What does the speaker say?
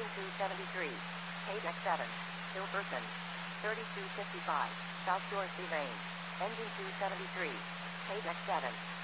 Engine 273. KDEX 7. Hilferson. 3255. South Dorsey Lane. Engine 273. KDEX 7.